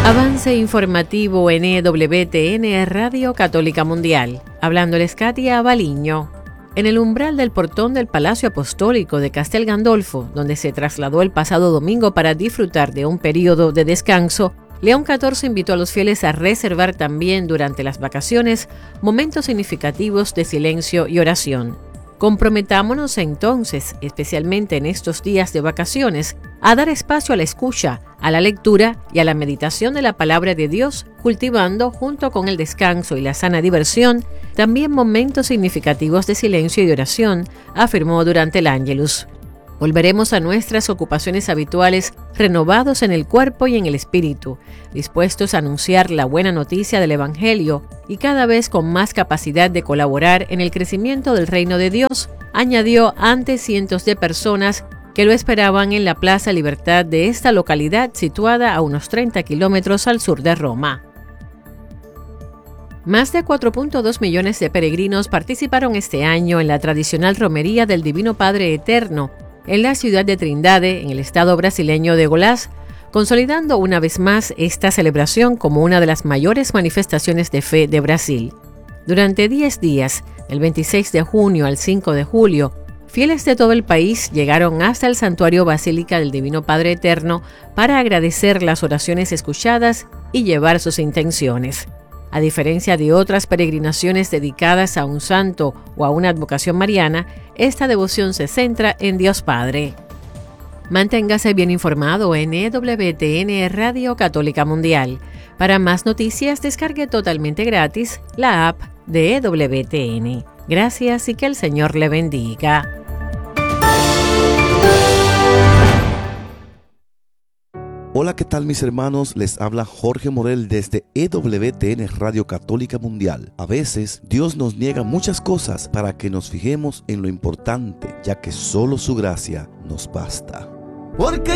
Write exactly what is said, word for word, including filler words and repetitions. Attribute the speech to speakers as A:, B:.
A: Avance informativo en E W T N Radio Católica Mundial. Hablándoles Katia Baliño. En el umbral del portón del Palacio Apostólico de Castel Gandolfo, donde se trasladó el pasado domingo para disfrutar de un periodo de descanso, León catorce invitó a los fieles a reservar también durante las vacaciones momentos significativos de silencio y oración. Comprometámonos entonces, especialmente en estos días de vacaciones, a dar espacio a la escucha, a la lectura y a la meditación de la palabra de Dios, cultivando, junto con el descanso y la sana diversión, también momentos significativos de silencio y de oración, afirmó durante el Ángelus. Volveremos a nuestras ocupaciones habituales, renovados en el cuerpo y en el espíritu, dispuestos a anunciar la buena noticia del Evangelio y cada vez con más capacidad de colaborar en el crecimiento del reino de Dios, añadió ante cientos de personas que lo esperaban en la Plaza Libertad de esta localidad situada a unos treinta kilómetros al sur de Roma. Más de cuatro punto dos millones de peregrinos participaron este año en la tradicional romería del Divino Padre Eterno, en la ciudad de Trindade, en el estado brasileño de Goiás, consolidando una vez más esta celebración como una de las mayores manifestaciones de fe de Brasil. Durante diez días, del veintiséis de junio al cinco de julio, fieles de todo el país llegaron hasta el Santuario Basílica del Divino Padre Eterno para agradecer las oraciones escuchadas y llevar sus intenciones. A diferencia de otras peregrinaciones dedicadas a un santo o a una advocación mariana, esta devoción se centra en Dios Padre. Manténgase bien informado en E W T N Radio Católica Mundial. Para más noticias, descargue totalmente gratis la app de E W T N. Gracias y que el Señor le bendiga.
B: Hola, ¿qué tal mis hermanos? Les habla Jorge Morel desde E W T N Radio Católica Mundial. A veces Dios nos niega muchas cosas para que nos fijemos en lo importante, ya que solo su gracia nos basta.
C: Porque